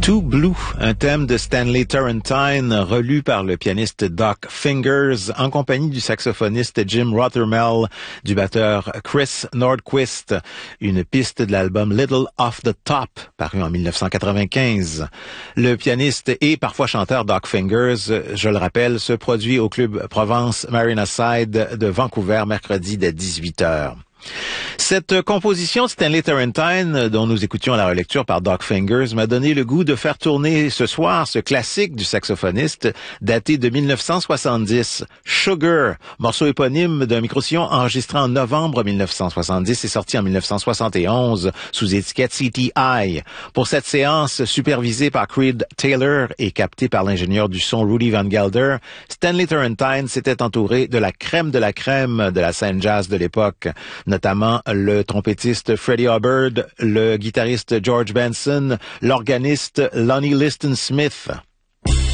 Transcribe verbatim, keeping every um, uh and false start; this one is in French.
Too Blue, un thème de Stanley Turrentine relu par le pianiste Doc Fingers en compagnie du saxophoniste Jim Rothermel, du batteur Chris Nordquist, une piste de l'album Little Off the Top, paru en dix-neuf cent quatre-vingt-quinze. Le pianiste et parfois chanteur Doc Fingers, je le rappelle, se produit au club Provence Marina Side de Vancouver mercredi dès dix-huit heures. Cette composition de Stanley Turrentine, dont nous écoutions la relecture par Doc Fingers, m'a donné le goût de faire tourner ce soir ce classique du saxophoniste daté de dix-neuf cent soixante-dix, Sugar, morceau éponyme d'un micro-sillon enregistré en novembre dix-neuf cent soixante-dix et sorti en dix-neuf cent soixante et onze sous étiquette C T I. Pour cette séance, supervisée par Creed Taylor et captée par l'ingénieur du son Rudy Van Gelder, Stanley Turrentine s'était entouré de la crème de la crème de la scène jazz de l'époque, notamment le trompettiste Freddie Hubbard, le guitariste George Benson, l'organiste Lonnie Liston Smith.